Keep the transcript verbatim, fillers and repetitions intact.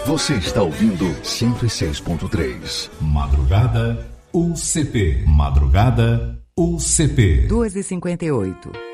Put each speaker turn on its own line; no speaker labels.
Você está ouvindo cento e seis ponto três.
Madrugada U C P. Madrugada U C P.
duas e cinquenta e oito.